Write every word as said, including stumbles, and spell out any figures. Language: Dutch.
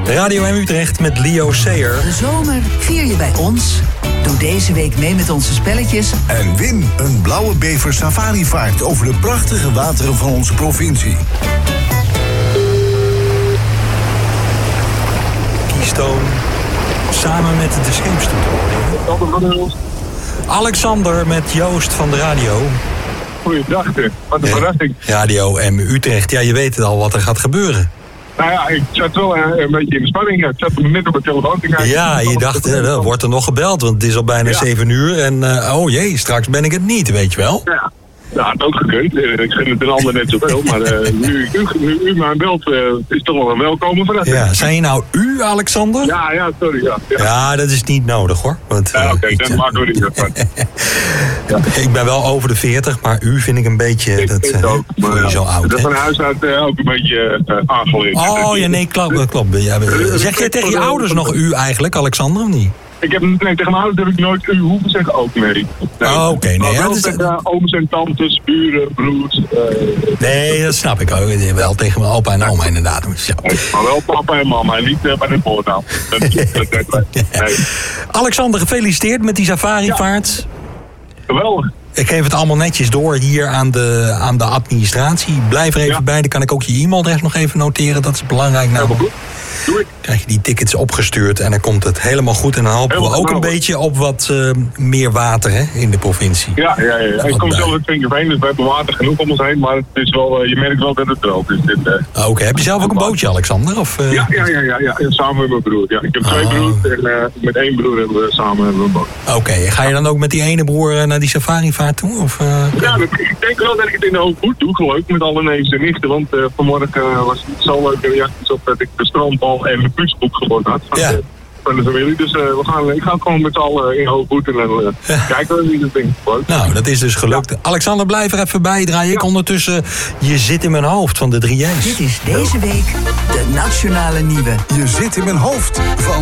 Radio M Utrecht met Leo Sayer. De zomer vier je bij ons. Doe deze week mee met onze spelletjes. En win een blauwe bever safarivaart over de prachtige wateren van onze provincie. Keystone, samen met de scheepstoet. Alexander met Joost van de radio. Goeiedag, wat een verrassing. Radio M Utrecht, ja, je weet het al wat er gaat gebeuren. Nou ja, ik zat wel een, een beetje in de spanning. Ik zat net op de telefoon te kijken. Ja, je dacht, eh, dan wordt er nog gebeld, want het is al bijna zeven ja. uur. En uh, oh jee, straks ben ik het niet, weet je wel. Ja, ja het had ook gekund. Ik vind het een ander net zoveel. Maar uh, nu, u, nu u mij belt, uh, is toch wel een welkome verrassing. Ja, zijn je nou u, Alexander? Ja, ja, sorry. Ja, ja. ja dat is niet nodig hoor. Want, ja, oké, okay, dan maken we niet van. Ja. Ik ben wel over de veertig, maar u vind ik een beetje... Ik dat vind ook, maar ja, zo oud, dat van huis uit uh, ook een beetje uh, aangeleerd. Oh ja, nee, klopt. klopt. Ja, zeg je tegen je ouders nog u eigenlijk, Alexander, of niet? Ik heb nee, tegen mijn ouders heb ik nooit u hoeven zeggen ook nee. nee. Oh, oké. Okay, nee, maar wel ja, tegen uh, ooms en tantes, buren, broers. Uh, nee, dat snap ik ook. Wel tegen mijn opa en oma inderdaad. Ja. Nee, maar wel papa en mama en niet uh, bij de voornaam. Nee. Alexander, gefeliciteerd met die safarivaart. Ja. Geweldig. Ik geef het allemaal netjes door hier aan de, aan de administratie. Blijf er even ja. bij. Dan kan ik ook je e-mailadres nog even noteren. Dat is belangrijk. Nou, ja, doe ik. Krijg je die tickets opgestuurd en dan komt het helemaal goed. En dan hopen helemaal we ook een beetje op wat uh, meer water hè, in de provincie. Ja, ja, ja. Ik kom zelf uit Vinkerveen, dus we hebben water genoeg om ons heen. Maar het is wel, uh, je merkt wel dat het droog is. Uh, Oké, okay. Heb je zelf ook een bootje, Alexander? Of, uh... ja, ja, ja, ja, ja, samen met mijn broer. Ja. Ik heb twee oh. broers en uh, met één broer hebben we samen hebben we een boot. Oké, okay. Ga je dan ook met die ene broer naar die safarivaart toe? Of, uh... Ja, dat, ik denk wel dat ik het in de hoofd goed doe, geloof met alle neefs en nichten. Want uh, vanmorgen uh, was het niet zo leuke reacties op dat ik de strandbal en de plusboek gewonnen had van, ja. de, van de familie. Dus uh, we gaan, ik ga gewoon met z'n allen in hoofd goed en dan uh, ja. kijken we wie dat ding wordt. Nou, dat is dus gelukt. Ja. Alexander, blijf er even bij. Draai ik ja. ondertussen Je zit in mijn hoofd van de drie J's. Dit is deze week de Nationale Nieuwe. Je zit in mijn hoofd van